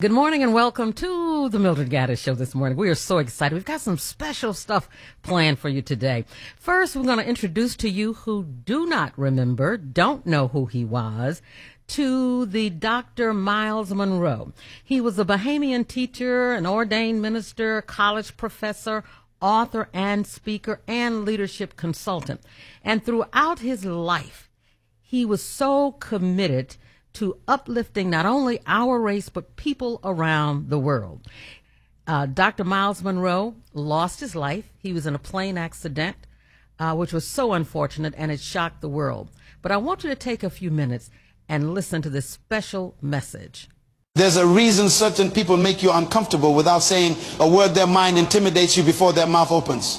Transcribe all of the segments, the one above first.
Good morning and welcome to the Mildred Gaddis Show this morning. We are so excited. We've got some special stuff planned for you today. First, we're going to introduce to you who do not remember, don't know who he was, to the Dr. Myles Munroe. He was a Bahamian teacher, an ordained minister, college professor, author and speaker, and leadership consultant. And throughout his life, he was so committed to uplifting not only our race, but people around the world. Dr. Myles Munroe lost his life. He was in a plane accident, which was so unfortunate, and it shocked the world. But I want you to take a few minutes and listen to this special message. There's a reason certain people make you uncomfortable without saying a word. Their mind intimidates you before their mouth opens.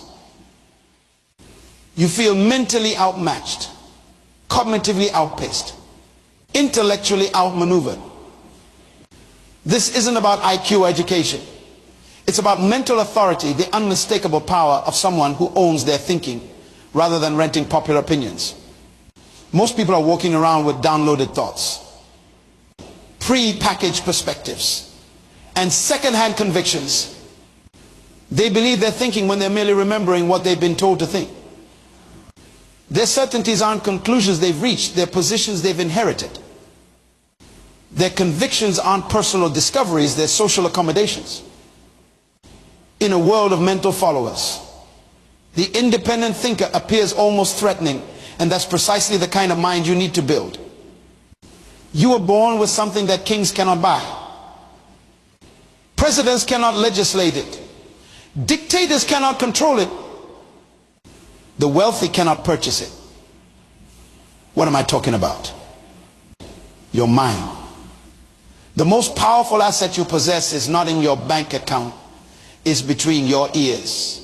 You feel mentally outmatched, cognitively outpaced, intellectually outmaneuvered. This isn't about IQ education. It's about mental authority, the unmistakable power of someone who owns their thinking rather than renting popular opinions. Most people are walking around with downloaded thoughts, pre-packaged perspectives, and second-hand convictions. They believe they're thinking when they're merely remembering what they've been told to think. Their certainties aren't conclusions they've reached, they're positions they've inherited. Their convictions aren't personal discoveries, they're social accommodations. In a world of mental followers, the independent thinker appears almost threatening, and that's precisely the kind of mind you need to build. You were born with something that kings cannot buy. Presidents cannot legislate it. Dictators cannot control it. The wealthy cannot purchase it. What am I talking about? Your mind. The most powerful asset you possess is not in your bank account, it's between your ears.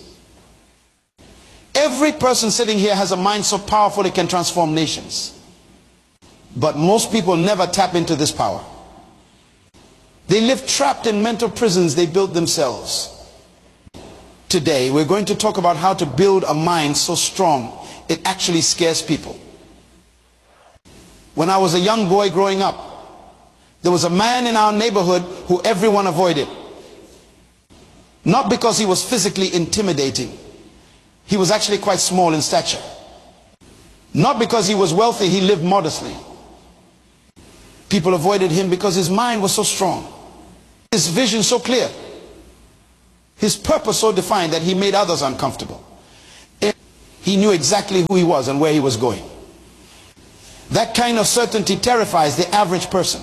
Every person sitting here has a mind so powerful it can transform nations. But most people never tap into this power. They live trapped in mental prisons they built themselves. Today we're going to talk about how to build a mind so strong it actually scares people. When I was a young boy growing up, there was a man in our neighborhood who everyone avoided. Not because he was physically intimidating. He was actually quite small in stature. Not because he was wealthy, he lived modestly. People avoided him because his mind was so strong, his vision so clear, his purpose so defined that he made others uncomfortable. He knew exactly who he was and where he was going. That kind of certainty terrifies the average person.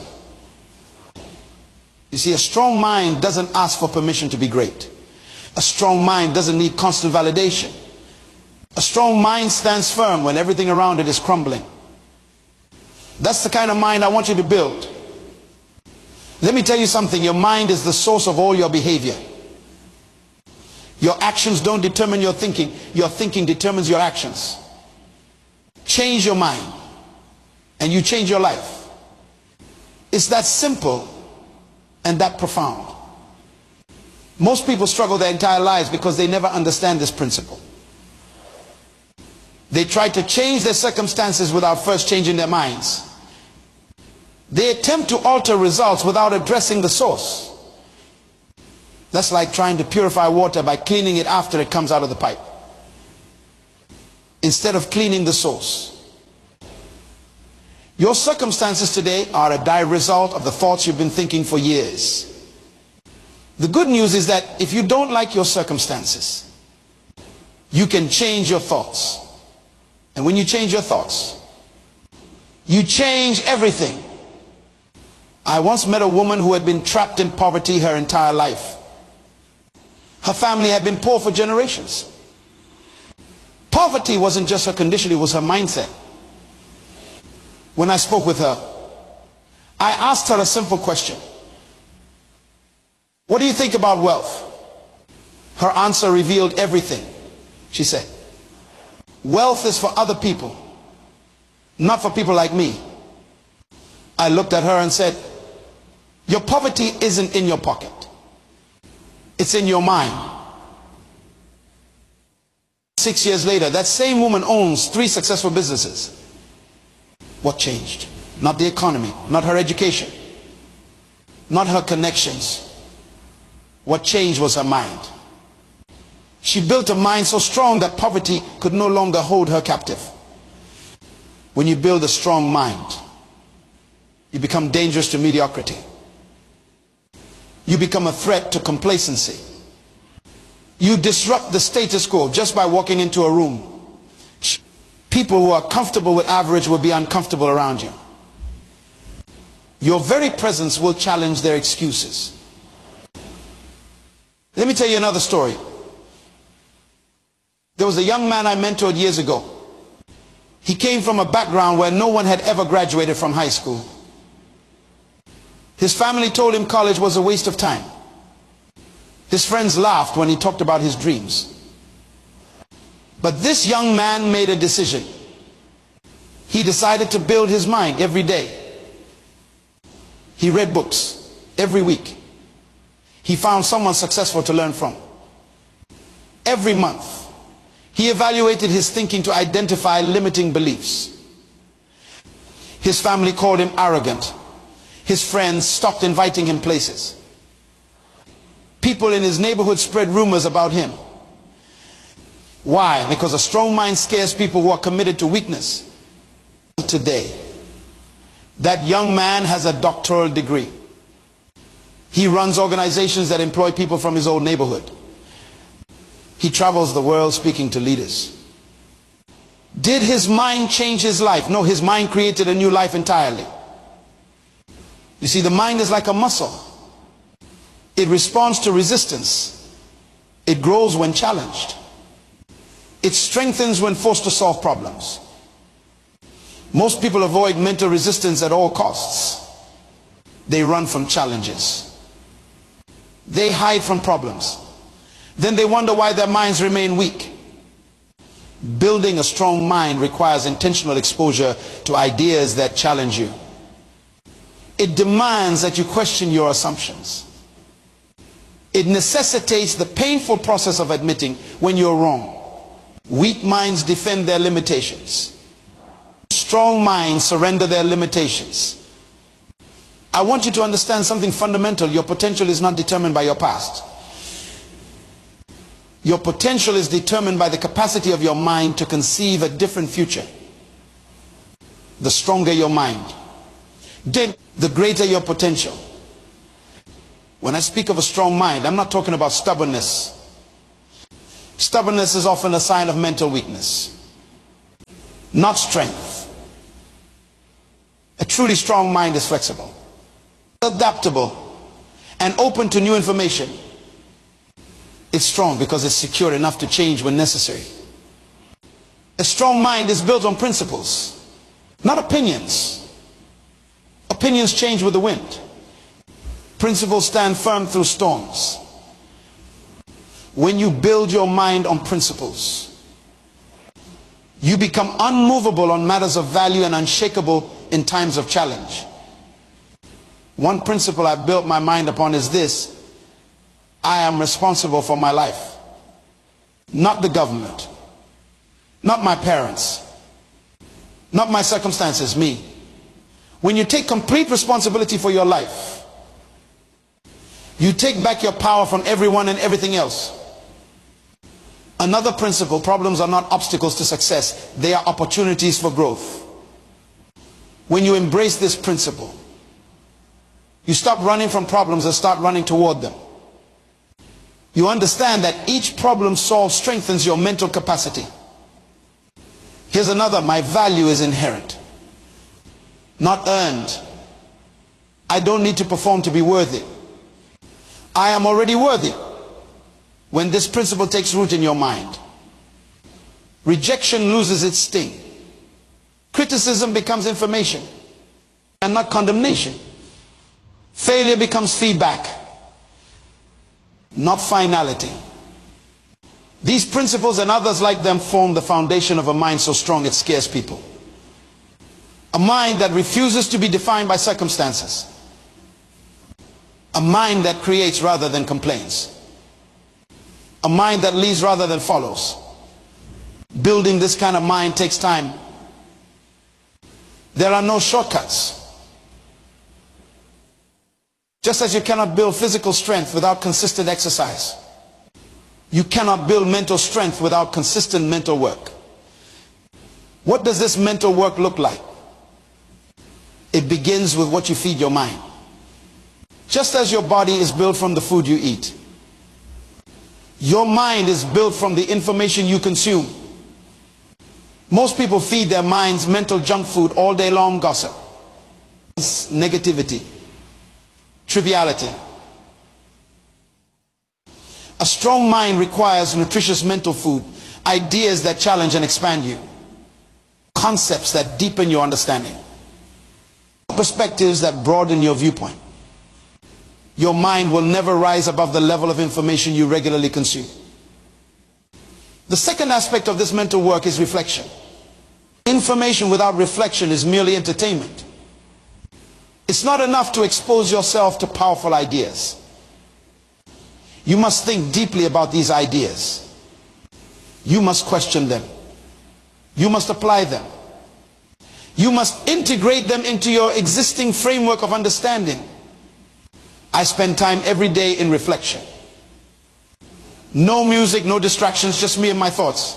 You see, a strong mind doesn't ask for permission to be great. A strong mind doesn't need constant validation. A strong mind stands firm when everything around it is crumbling. That's the kind of mind I want you to build. Let me tell you something. Your mind is the source of all your behavior. Your actions don't determine your thinking. Your thinking determines your actions. Change your mind and you change your life. It's that simple and that profound. Most people struggle their entire lives because they never understand this principle. They try to change their circumstances without first changing their minds. They attempt to alter results without addressing the source. That's like trying to purify water by cleaning it after it comes out of the pipe, instead of cleaning the source. Your circumstances today are a direct result of the thoughts you've been thinking for years. The good news is that if you don't like your circumstances, you can change your thoughts. And when you change your thoughts, you change everything. I once met a woman who had been trapped in poverty her entire life. Her family had been poor for generations. Poverty wasn't just her condition, it was her mindset. When I spoke with her, I asked her a simple question. What do you think about wealth? Her answer revealed everything. She said, wealth is for other people, not for people like me. I looked at her and said, your poverty isn't in your pocket. It's in your mind. 6 years later, that same woman owns 3 successful businesses. What changed? Not the economy, not her education. not her connections. What changed was her mind. She built a mind so strong that poverty could no longer hold her captive. When you build a strong mind, you become dangerous to mediocrity. You become a threat to complacency. You disrupt the status quo just by walking into a room. People who are comfortable with average will be uncomfortable around you. Your very presence will challenge their excuses. Let me tell you another story. There was a young man I mentored years ago. He came from a background where no one had ever graduated from high school. His family told him college was a waste of time. His friends laughed when he talked about his dreams. But this young man made a decision. He decided to build his mind every day. He read books every week. He found someone successful to learn from. Every month, he evaluated his thinking to identify limiting beliefs. His family called him arrogant. His friends stopped inviting him places. People in his neighborhood spread rumors about him. Why? Because a strong mind scares people who are committed to weakness. Today, that young man has a doctoral degree. He runs organizations that employ people from his old neighborhood. He travels the world speaking to leaders. Did his mind change his life? No, his mind created a new life entirely. You see, the mind is like a muscle. It responds to resistance. It grows when challenged. It strengthens when forced to solve problems. Most people avoid mental resistance at all costs. They run from challenges. They hide from problems. Then they wonder why their minds remain weak. Building a strong mind requires intentional exposure to ideas that challenge you. It demands that you question your assumptions. It necessitates the painful process of admitting when you're wrong. Weak minds defend their limitations. Strong minds surrender their limitations. I want you to understand something fundamental. Your potential is not determined by your past. Your potential is determined by the capacity of your mind to conceive a different future. The stronger your mind, then the greater your potential. When I speak of a strong mind, I'm not talking about stubbornness. Stubbornness is often a sign of mental weakness, not strength. A truly strong mind is flexible, adaptable, and open to new information. It's strong because it's secure enough to change when necessary. A strong mind is built on principles, not opinions. Opinions change with the wind. Principles stand firm through storms. When you build your mind on principles, you become unmovable on matters of value and unshakable in times of challenge. One principle I've built my mind upon is this: I am responsible for my life, not the government, not my parents, not my circumstances, me. When you take complete responsibility for your life, you take back your power from everyone and everything else. Another principle: problems are not obstacles to success, they are opportunities for growth. When you embrace this principle, you stop running from problems and start running toward them. You understand that each problem solved strengthens your mental capacity. Here's another: my value is inherent, not earned. I don't need to perform to be worthy. I am already worthy. When this principle takes root in your mind, rejection loses its sting. Criticism becomes information and not condemnation. Failure becomes feedback, not finality. These principles and others like them form the foundation of a mind so strong it scares people. A mind that refuses to be defined by circumstances. A mind that creates rather than complains. A mind that leads rather than follows. Building this kind of mind takes time. There are no shortcuts. Just as you cannot build physical strength without consistent exercise, you cannot build mental strength without consistent mental work. What does this mental work look like? It begins with what you feed your mind. Just as your body is built from the food you eat, your mind is built from the information you consume. Most people feed their minds mental junk food all day long: gossip, negativity, triviality. A strong mind requires nutritious mental food, ideas that challenge and expand you, concepts that deepen your understanding, perspectives that broaden your viewpoint. Your mind will never rise above the level of information you regularly consume. The second aspect of this mental work is reflection. Information without reflection is merely entertainment. It's not enough to expose yourself to powerful ideas. You must think deeply about these ideas. You must question them. You must apply them. You must integrate them into your existing framework of understanding. I spend time every day in reflection. No music, no distractions, just me and my thoughts.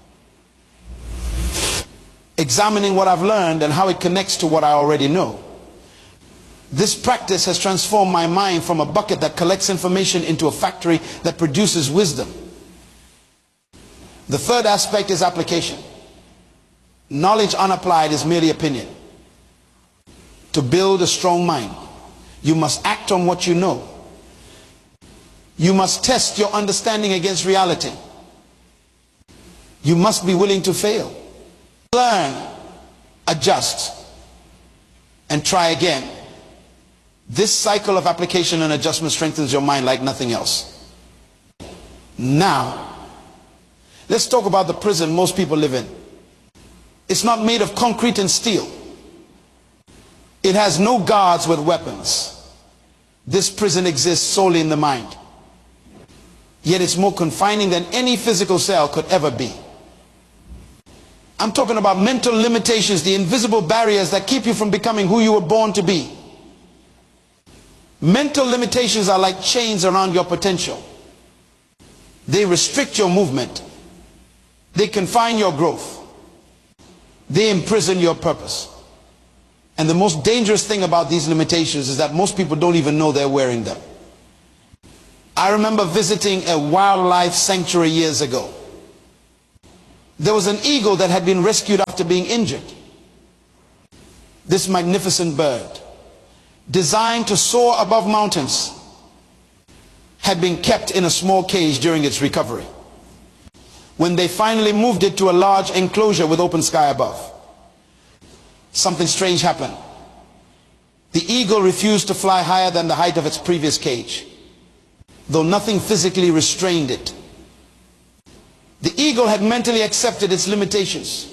Examining what I've learned and how it connects to what I already know. This practice has transformed my mind from a bucket that collects information into a factory that produces wisdom. The third aspect is application. Knowledge unapplied is merely opinion. To build a strong mind, you must act on what you know. You must test your understanding against reality. You must be willing to fail. Learn, adjust, and try again. This cycle of application and adjustment strengthens your mind like nothing else. Now, let's talk about the prison most people live in. It's not made of concrete and steel. It has no guards with weapons. This prison exists solely in the mind. Yet it's more confining than any physical cell could ever be. I'm talking about mental limitations, the invisible barriers that keep you from becoming who you were born to be. Mental limitations are like chains around your potential. They restrict your movement. They confine your growth. They imprison your purpose. And the most dangerous thing about these limitations is that most people don't even know they're wearing them. I remember visiting a wildlife sanctuary years ago. There was an eagle that had been rescued after being injured. This magnificent bird, designed to soar above mountains, had been kept in a small cage during its recovery. When they finally moved it to a large enclosure with open sky above, something strange happened. The eagle refused to fly higher than the height of its previous cage, though nothing physically restrained it. The eagle had mentally accepted its limitations.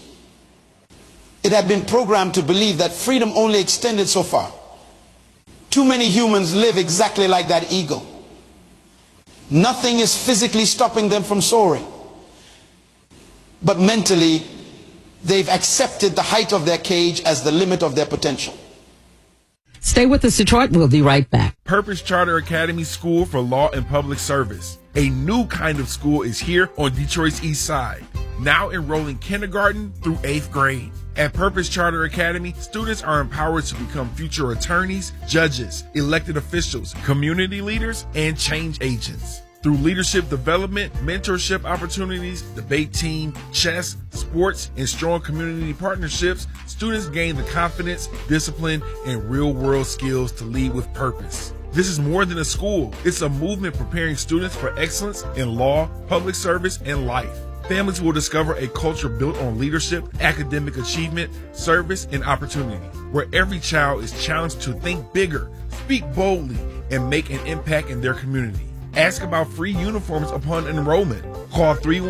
It had been programmed to believe that freedom only extended so far. Too many humans live exactly like that eagle. Nothing is physically stopping them from soaring. But mentally, they've accepted the height of their cage as the limit of their potential. Stay with us, Detroit. We'll be right back. Purpose Charter Academy School for Law and Public Service. A new kind of school is here on Detroit's East Side, now enrolling kindergarten through 8th grade. At Purpose Charter Academy, students are empowered to become future attorneys, judges, elected officials, community leaders, and change agents. Through leadership development, mentorship opportunities, debate team, chess, sports, and strong community partnerships, students gain the confidence, discipline, and real-world skills to lead with purpose. This is more than a school. It's a movement preparing students for excellence in law, public service, and life. Families will discover a culture built on leadership, academic achievement, service, and opportunity, where every child is challenged to think bigger, speak boldly, and make an impact in their community. Ask about free uniforms upon enrollment. Call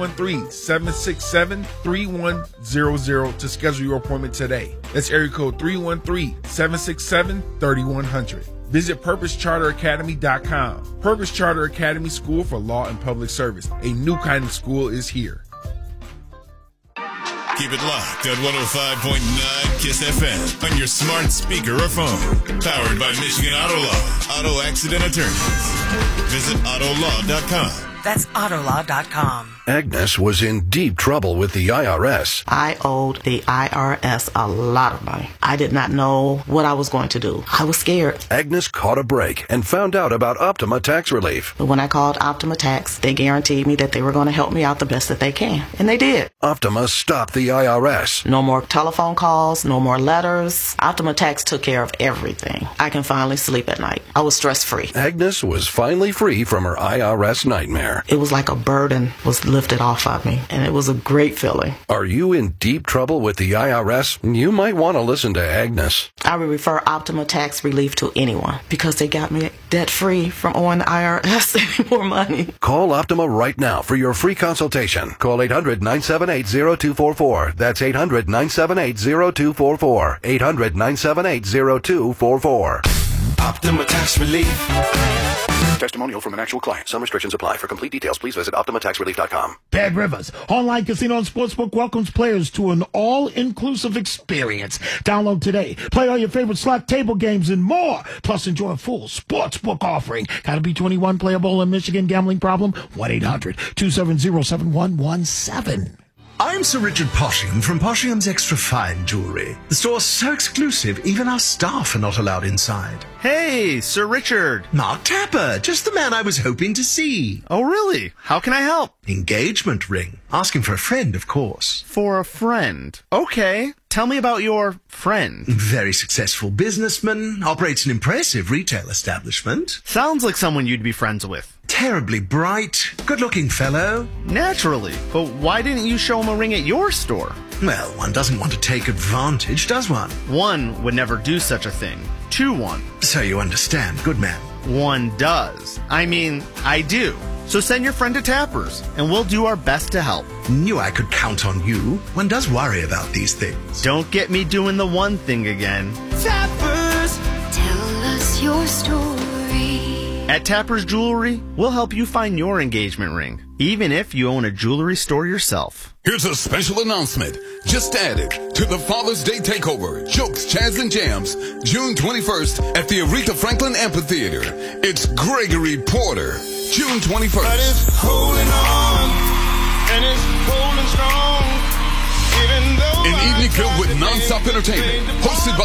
313-767-3100 to schedule your appointment today. That's area code 313-767-3100. Visit PurposeCharterAcademy.com. Purpose Charter Academy School for Law and Public Service. A new kind of school is here. Keep it locked at 105.9 KISS FM on your smart speaker or phone. Powered by Michigan Auto Law. Auto accident attorneys. Visit autolaw.com. That's autolaw.com. Agnes was in deep trouble with the IRS. I owed the IRS a lot of money. I did not know what I was going to do. I was scared. Agnes caught a break and found out about Optima Tax Relief. But when I called Optima Tax, they guaranteed me that they were going to help me out the best that they can. And they did. Optima stopped the IRS. No more telephone calls, no more letters. Optima Tax took care of everything. I can finally sleep at night. I was stress-free. Agnes was finally free from her IRS nightmare. It was like a burden was lifted off of me, and it was a great feeling. Are you in deep trouble with the IRS? You might want to listen to Agnes. I would refer Optima Tax Relief to anyone because they got me debt-free from owing the IRS any more money. Call Optima right now for your free consultation. Call 800-978-0244. That's 800-978-0244. 800-978-0244. Optima Tax Relief. Testimonial from an actual client. Some restrictions apply. For complete details, please visit OptimaTaxRelief.com. Bad Rivers Online Casino and Sportsbook welcomes players to an all-inclusive experience. Download today. Play all your favorite slot table games and more. Plus, enjoy a full sportsbook offering. Gotta be 21, playable in Michigan. Gambling problem? 1-800-270-7117. I'm Sir Richard Poshingham from Poshingham's Extra Fine Jewelry. The store's so exclusive, even our staff are not allowed inside. Hey, Sir Richard. Mark Tapper, just the man I was hoping to see. Oh, really? How can I help? Engagement ring. Asking for a friend, of course. For a friend. Okay. Tell me about your friend. Very successful businessman, operates an impressive retail establishment. Sounds like someone you'd be friends with. Terribly bright, good-looking fellow. Naturally. But why didn't you show him a ring at your store? Well, one doesn't want to take advantage, does one? One would never do such a thing. To one. So you understand, good man. One does. I mean, I do. So send your friend to Tappers, and we'll do our best to help. Knew I could count on you. One does worry about these things. Don't get me doing the one thing again. Tappers, tell us your story. At Tappers Jewelry, we'll help you find your engagement ring, even if you own a jewelry store yourself. Here's a special announcement. Just added to the Father's Day Takeover, Jokes, Chaz, and Jams, June 21st at the Aretha Franklin Amphitheater. It's Gregory Porter, June 21st. But it's holding on, and it's holding strong. An evening filled with non-stop entertainment, hosted by